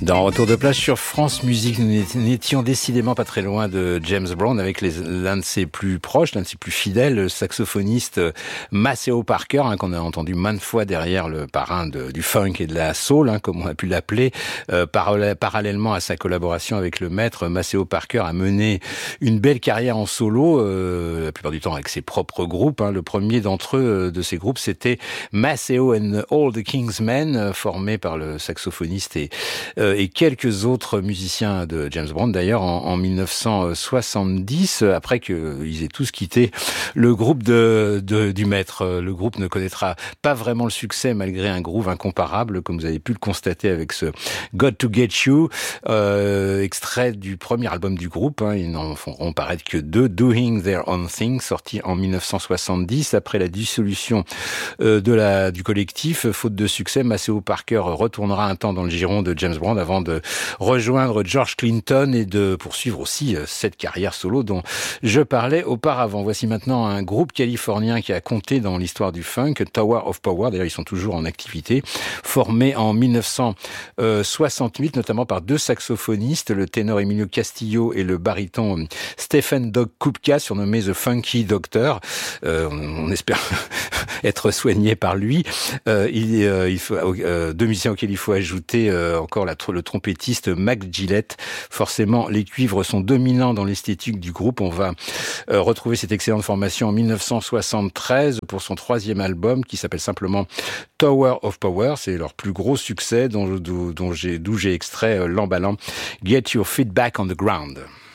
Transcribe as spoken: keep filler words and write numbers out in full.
Dans Retour de plage sur France Musique, nous n'étions décidément pas très loin de James Brown avec les, l'un de ses plus proches, l'un de ses plus fidèles, le saxophoniste Maceo Parker, hein, qu'on a entendu maintes fois derrière le parrain de, du funk et de la soul, hein, comme on a pu l'appeler. Euh, par, parallèlement à sa collaboration avec le maître, Maceo Parker a mené une belle carrière en solo, euh, la plupart du temps avec ses propres groupes. Hein. Le premier d'entre eux, de ces groupes, c'était Maceo and All the King's Men, formé par le saxophoniste et euh, et quelques autres musiciens de James Brown, d'ailleurs, en, en mille neuf cent soixante-dix, après qu'ils aient tous quitté le groupe de, de, du maître. Le groupe ne connaîtra pas vraiment le succès, malgré un groove incomparable, comme vous avez pu le constater avec ce Got to Get You, euh, extrait du premier album du groupe. Hein, ils n'en feront paraître que deux, Doing Their Own Thing, sorti en mille neuf cent soixante-dix. Après la dissolution euh, de la, du collectif, faute de succès, Maceo Parker retournera un temps dans le giron de James Brown avant de rejoindre George Clinton et de poursuivre aussi cette carrière solo dont je parlais auparavant. Voici maintenant un groupe californien qui a compté dans l'histoire du funk, Tower of Power, d'ailleurs ils sont toujours en activité, formé en mille neuf cent soixante-huit, notamment par deux saxophonistes, le ténor Emilio Castillo et le baryton Stephen Doug Kupka, surnommé The Funky Doctor. Euh, on espère être soigné par lui. Euh, il, euh, il faut, euh, deux musiciens auxquels il faut ajouter euh, encore la, le trompettiste Mac Gillette. Forcément, les cuivres sont dominants dans l'esthétique du groupe. On va euh, retrouver cette excellente formation en mille neuf cent soixante-treize pour son troisième album qui s'appelle simplement Tower of Power. C'est leur plus gros succès dont, dont, dont j'ai, d'où j'ai extrait euh, l'emballant Get Your Feet Back on the Ground.